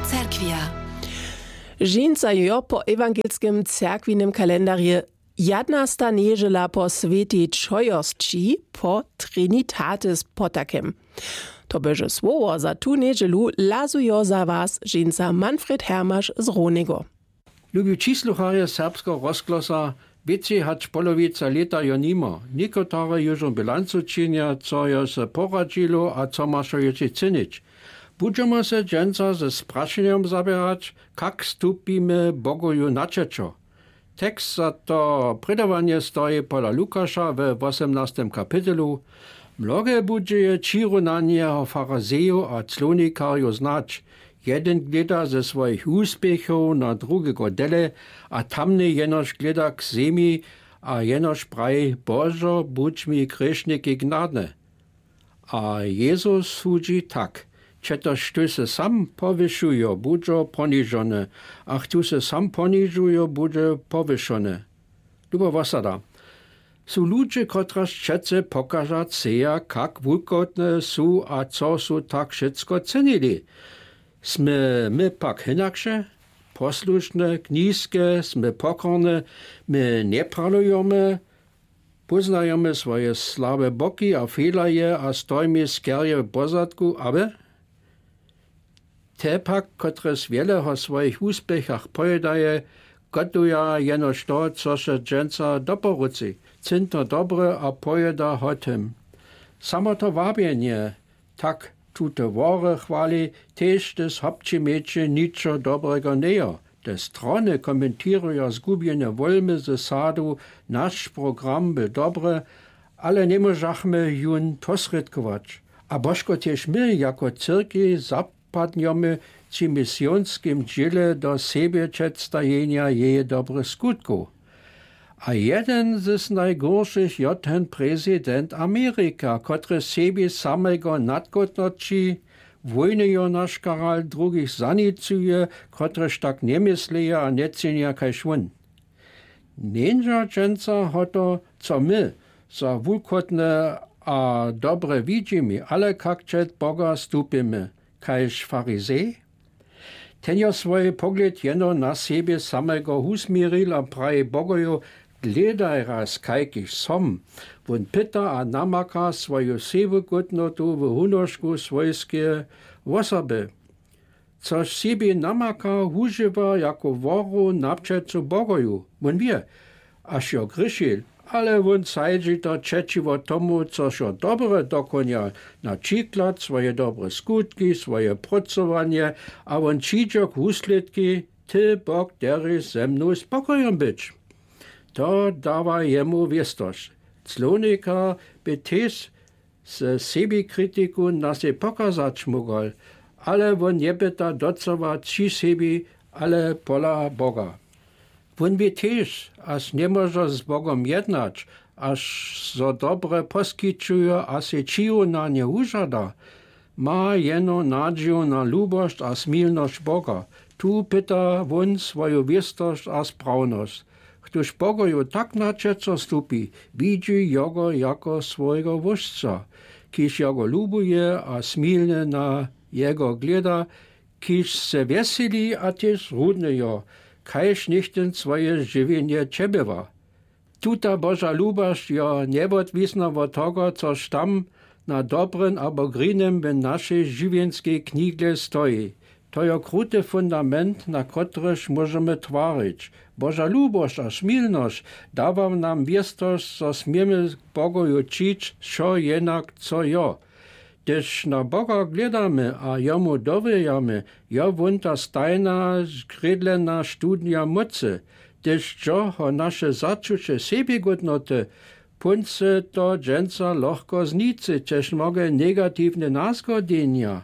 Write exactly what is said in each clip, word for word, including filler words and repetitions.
Cerkwia. Žinca jo po ewangelskim cerkwinem kalendarje jadnasta niežela po sveti čojosći po Trinitatis potakem. To beže słowo za tu nieželu lazujo za was žinca Manfred Hermaš z Ronego. Lubił cislucharje serbskiego rozglosa, wiecie, hać polowica lata jo nima. Niekotore już bilancu czynia, co jo se poradzilo, a co maszo jeszcze cynić. Budżemy se dżęca ze spraszeniem zabierać, kak stupimy Bogoju naczeczo. Tekst za to predawanie stoi pola Lukasza w osiemnastym kapitolu. Mnoge budżeje čirunanie farazeju a clonikarju znać. Jeden gleda ze swoich uspechów na drugiego dele, a tamny jenoż gleda k zemi, a jenoż praj Bożo, budź mi grzeszniki gnadne. A Jezus sudzi tak. Četož tu se sam povyšujo, budžo ponižone, a tu se sam ponižujo, budže povyšone. Lubo vasada. Su ludzie, kotraž čece pokažat seja, kak wulkotne su a co su tak všetko cenili. Sme my pak hinakše, poslušne, knízke, sme pokorne, my nepralujeme, poznajeme svoje slabe boky a fehlerje a stojmy skerje v pozadku, aber te pak, kotres wiele o swoich uspechach pojedaje, gotuja jenoż to, co się dżęca doporuci. Cinto dobre a pojeda hotem. Samo to wabienie, tak tute wore chwali, tež des hopci meče niczo dobrego nejo. Te strony komentirują zgubione wolmy ze sadu, nasz program był dobre, ale nie możemy jun posredkować. A bożko też my, jako cyrki, zapadniemy ci misjonskim dziele do siebie przedstawienia jej dobrych skutków. A jeden z najgorszych je ten prezydent Ameryka, który siebie samego nadgodnoci, wojny jo nasz karal drugich zanicuje, któryż tak nie myśleje a nie cenia kaj szwun. Nienża dżęca hoto, co my, za wulkotne a dobre widzimy, ale kak przed Boga stupimy, kajż faryzej? Ten jo swoje pogled jeno na siebie samego usmiril a praje Bogoju, gledaj raz kajkiš som, won pyta a namaka swoju sebegutnotu w hunoszku swojskie osoby. Což siebie namaka używa jako woru naprzeczu Bogoju. Won wie, aż jo gryšil, ale won sajdzi to przeciwo tomu, což jo dobre dokonia, na przykład swoje dobre skutki, swoje pracowanie, a won čiđok uslidki, ty Bog deri ze mną spokojem być. To dawa jemu wiastość. Clonika by też z siebie krytyku na się pokazać mógł, ale on nie pyta docowa ci siebie, ale pola Boga. On by też, aż nie może z Bogom jednać, aż so dobre poskiczuje, a się ciu na nie użada, ma jeno nadzieję na lubość a smilność Boga. Tu pyta on swoją wiastość a sprawność. Któż Bogoju tak na czeco stupi, widzi jego jako swojego wóżca, kiż jego lubuje a smilnie na jego gleda, kiż se weseli a też rudne jo, kajż nichten swoje żywienie czebywa. Tuta Boża lubasz jo niewodwisna od tego, coż tam na dobrym albo grinem w naszej żywienskiej knigle stoi. To je kruty fundament, na któryż możemy twarić. Boża lubość a smilność dawa nam wiastość, co smiemy Bogu uczyć, co jednak co jo. Gdyż na Boga gledamy, a jemu dowiejamy, jo wunta stajna zgredlena studia mocy. Gdyż jo o nasze zaczucie sebiegodnoty, punce to dżęca lohko znicy, czeż mogę negatywne nasgodenia.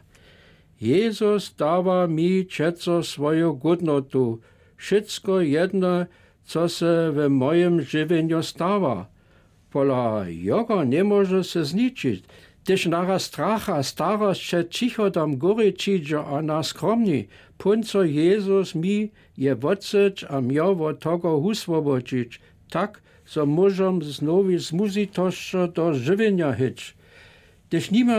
Jezus dawa mi czeco swoją godnotu, wszystko jedno, co se w moim żywieniu stawa. Pola jego nie może se zniczyć, gdyż naraz strach a starość się cicho tam góry čiđo a nas skromni, punco Jezus mi je wodzyć a miał od tego uswobodzić, tak, so możem znowu z muzitością do żywienia hyć. Gdyż nimam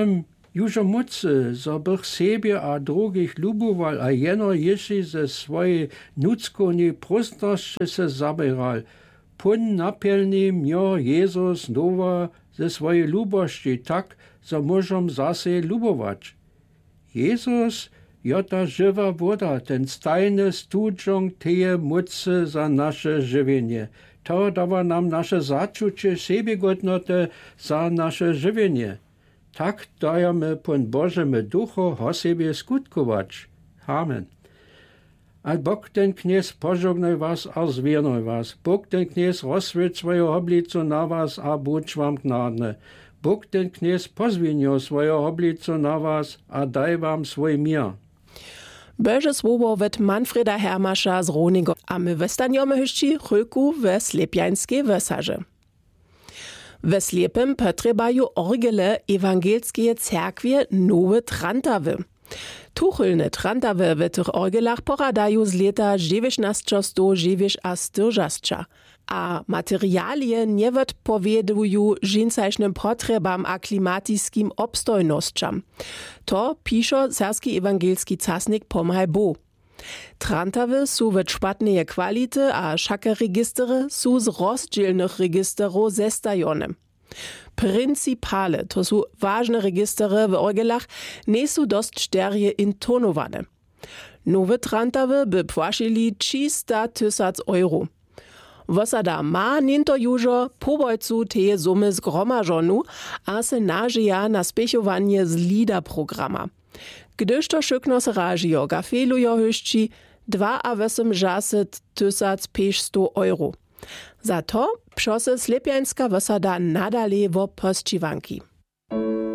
Južo muce, zo bych sebie a drugich luboval a jeno ješi ze swojej nudzkoni prostnosti se zaberal. Pun napielni mjo Jezus nowa ze swojej lubości tak, zo możom zase lubować. Jezus jo ta żywa woda, ten stajny studząg teje muce za nasze żywienie. To dawa nam nasze zaczucie sebiegodnoty za nasze żywienie. Tak dajemy pun Bożemu duchu o siebie skutkować. Amen. A Bóg ten kniez pożognaj was a zwiernuj was. Bóg ten kniez rozswieć swoją oblicu na was a buď wam gnadny. Bóg ten kniez pozwinio swoją oblicu na was a daj wam swój mir. Boże słowo wet Manfreda Hermasza z Ronigo, a my westaniomy hyszci chylku we Slepjańskiej wesarze. We Slepem potrzebają orgele ewangelskie cerkwie nowe trantawy. Tuchylne trantawy w tych orgelach poradają z lata dziewiętnaście dziewięćdziesiąt a materialie nie odpowiadają żeńsajsznym potrzebam a klimatycznym obstojnościom. To pisze Serski ewangelski casnik Pomhaj-Bo. Trantawy są w szpatnej kwality, a wszelkie registery są z rozdzielnych registerów zestajone. Principale, to są ważne registery w orgelach, nie są dość szczerze intonowane. Nowe trantawy by płacili trzysta tysięcy euro. Wosada ma ninto jużo pobojcu te sumy zgromażonu, a se nażyja na spiechowanie z LIDA programa. Gdyż to szykno se ražijo, gafelujo hyšči dvainosemdesiat tysięcy pięćset euro. Za to przose Slepjańska wosada nadale wo pościwanki.